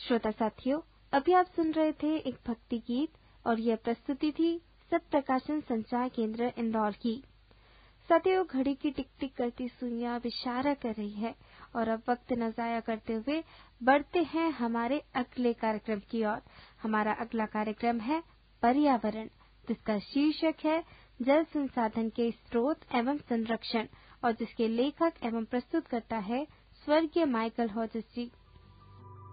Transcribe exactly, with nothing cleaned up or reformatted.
श्रोता साथियों, अभी आप सुन रहे थे एक भक्ति गीत और यह प्रस्तुति थी सत प्रकाशन संचार केंद्र इंदौर की। साथियों, घड़ी की टिक टिक करती सुइयां अब इशारा कर रही है और अब वक्त न जाया करते हुए बढ़ते हैं हमारे अगले कार्यक्रम की ओर। हमारा अगला कार्यक्रम है पर्यावरण, जिसका शीर्षक है जल संसाधन के स्रोत एवं संरक्षण और जिसके लेखक एवं प्रस्तुत करता है स्वर्गीय माइकल हॉजेस जी।